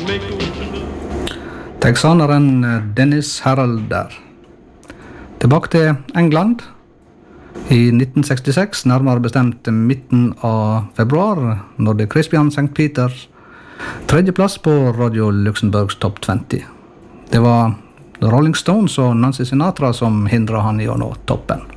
Texaneren Dennis Harold der. Tilbake til England. I 1966, nærmere bestemt midten av februar, nådde Crispian St. Peter tredjeplass på Radio Luxembourgs Top 20. Det var Rolling Stones og Nancy Sinatra som hindret han i å nå toppen.